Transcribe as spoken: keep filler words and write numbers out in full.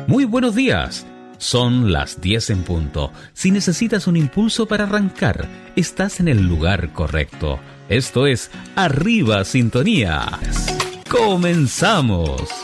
Muy buenos días. Son las diez en punto. Si necesitas un impulso para arrancar, estás en el lugar correcto. Esto es Arriba Sintonía. ¡Comenzamos!